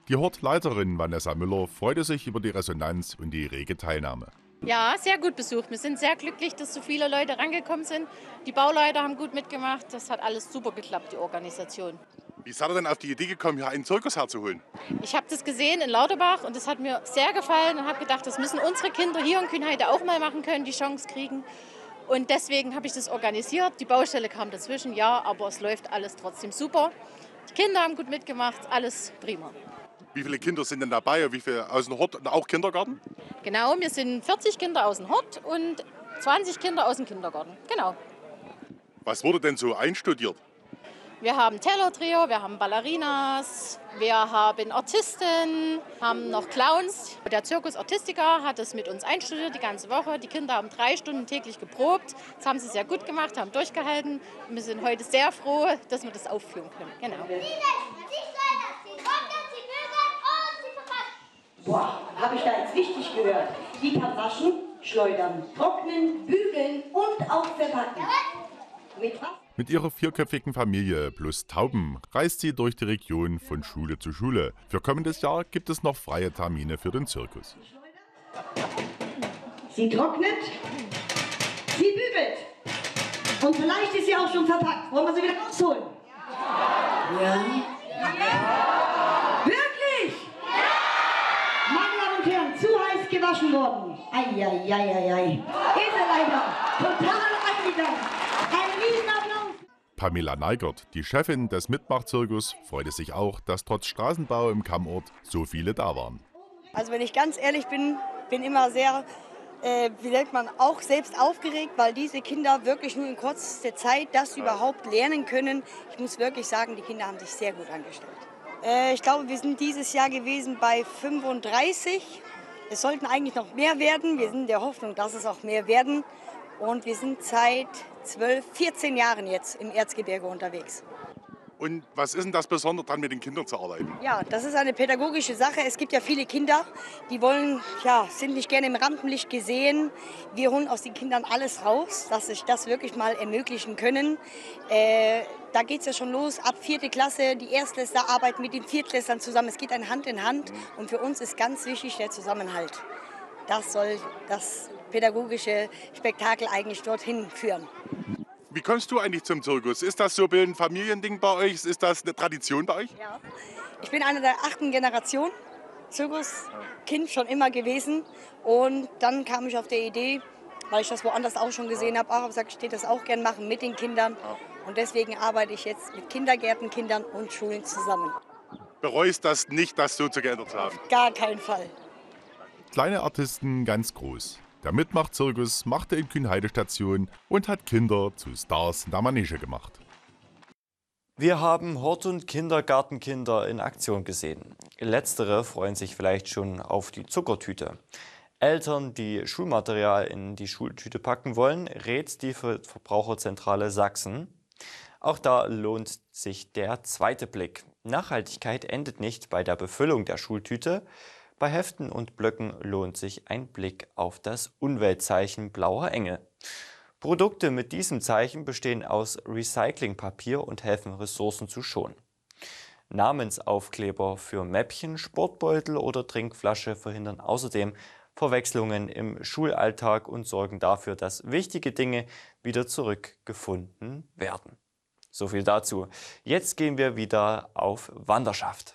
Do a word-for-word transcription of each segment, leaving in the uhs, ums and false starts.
Die Hortleiterin Vanessa Müller freute sich über die Resonanz und die rege Teilnahme. Ja, sehr gut besucht. Wir sind sehr glücklich, dass so viele Leute rangekommen sind. Die Bauleiter haben gut mitgemacht. Das hat alles super geklappt, die Organisation. Wie seid ihr denn auf die Idee gekommen, hier einen Zirkus herzuholen? Ich habe das gesehen in Lauterbach und das hat mir sehr gefallen und habe gedacht, das müssen unsere Kinder hier in Kühnheide auch mal machen können, die Chance kriegen. Und deswegen habe ich das organisiert. Die Baustelle kam dazwischen, ja, aber es läuft alles trotzdem super. Die Kinder haben gut mitgemacht, alles prima. Wie viele Kinder sind denn dabei? Wie viele aus dem Hort und auch Kindergarten? Genau, wir sind vierzig Kinder aus dem Hort und zwanzig Kinder aus dem Kindergarten. Genau. Was wurde denn so einstudiert? Wir haben Taylor-Trio, wir haben Ballerinas, wir haben Artisten, haben noch Clowns. Der Zirkus Artistica hat es mit uns einstudiert die ganze Woche. Die Kinder haben drei Stunden täglich geprobt. Das haben sie sehr gut gemacht, haben durchgehalten. Und wir sind heute sehr froh, dass wir das aufführen können. Genau. Boah, habe ich da jetzt richtig gehört. Die kann waschen, schleudern, trocknen, bügeln und auch verpacken. Mit was? Mit ihrer vierköpfigen Familie plus Tauben reist sie durch die Region von Schule zu Schule. Für kommendes Jahr gibt es noch freie Termine für den Zirkus. Sie trocknet, sie bügelt und vielleicht ist sie auch schon verpackt. Wollen wir sie wieder rausholen? Ja. Ja. Wirklich? Ja. Meine Damen und Herren, zu heiß gewaschen worden. Eieieiei. Ist er leider total eingegangen. Ein Riesenapplaus. Pamela Neigert, die Chefin des Mitmachzirkus, freute sich auch, dass trotz Straßenbau im Kammort so viele da waren. Also wenn ich ganz ehrlich bin, bin immer sehr, äh, wie nennt man, auch selbst aufgeregt, weil diese Kinder wirklich nur in kurzer Zeit das überhaupt lernen können. Ich muss wirklich sagen, die Kinder haben sich sehr gut angestellt. Äh, ich glaube, wir sind dieses Jahr gewesen bei fünfunddreißig. Es sollten eigentlich noch mehr werden. Wir sind der Hoffnung, dass es auch mehr werden. Und wir sind seit zwölf, vierzehn Jahren jetzt im Erzgebirge unterwegs. Und was ist denn das Besondere daran, mit den Kindern zu arbeiten? Ja, das ist eine pädagogische Sache. Es gibt ja viele Kinder, die wollen, ja, sind nicht gerne im Rampenlicht gesehen. Wir holen aus den Kindern alles raus, dass sich das wirklich mal ermöglichen können. Äh, da geht es ja schon los, ab vierte Klasse, die Erstklässler arbeiten mit den Viertklässlern zusammen. Es geht ein Hand in Hand und für uns ist ganz wichtig der Zusammenhalt. Das soll das pädagogische Spektakel eigentlich dorthin führen. Wie kommst du eigentlich zum Zirkus? Ist das so ein Familiending bei euch? Ist das eine Tradition bei euch? Ja, ich bin eine der achten Generation, Zirkuskind schon immer gewesen. Und dann kam ich auf die Idee, weil ich das woanders auch schon gesehen habe, auch gesagt, ich würde das auch gerne machen mit den Kindern. Und deswegen arbeite ich jetzt mit Kindergärten, Kindern und Schulen zusammen. Bereust das nicht, das so zu geändert zu haben? Gar keinen Fall. Kleine Artisten ganz groß. Der Mitmachzirkus machte in Kühnheide Station und hat Kinder zu Stars in der Manege gemacht. Wir haben Hort- und Kindergartenkinder in Aktion gesehen. Letztere freuen sich vielleicht schon auf die Zuckertüte. Eltern, die Schulmaterial in die Schultüte packen wollen, rät die Verbraucherzentrale Sachsen. Auch da lohnt sich der zweite Blick. Nachhaltigkeit endet nicht bei der Befüllung der Schultüte. Bei Heften und Blöcken lohnt sich ein Blick auf das Umweltzeichen blauer Engel. Produkte mit diesem Zeichen bestehen aus Recyclingpapier und helfen, Ressourcen zu schonen. Namensaufkleber für Mäppchen, Sportbeutel oder Trinkflasche verhindern außerdem Verwechslungen im Schulalltag und sorgen dafür, dass wichtige Dinge wieder zurückgefunden werden. So viel dazu. Jetzt gehen wir wieder auf Wanderschaft.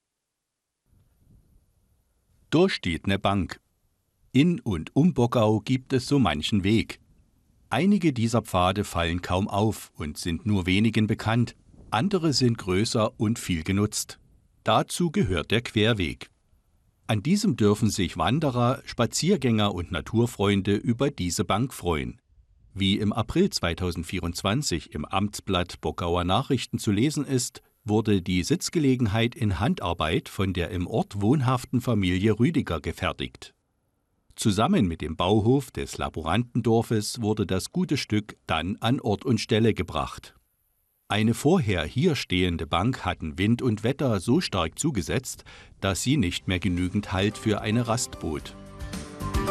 Da steht ne Bank. In und um Bockau gibt es so manchen Weg. Einige dieser Pfade fallen kaum auf und sind nur wenigen bekannt. Andere sind größer und viel genutzt. Dazu gehört der Querweg. An diesem dürfen sich Wanderer, Spaziergänger und Naturfreunde über diese Bank freuen. Wie im April zweitausendvierundzwanzig im Amtsblatt Bockauer Nachrichten zu lesen ist, wurde die Sitzgelegenheit in Handarbeit von der im Ort wohnhaften Familie Rüdiger gefertigt. Zusammen mit dem Bauhof des Laborantendorfes wurde das gute Stück dann an Ort und Stelle gebracht. Eine vorher hier stehende Bank hatten Wind und Wetter so stark zugesetzt, dass sie nicht mehr genügend Halt für eine Rast bot.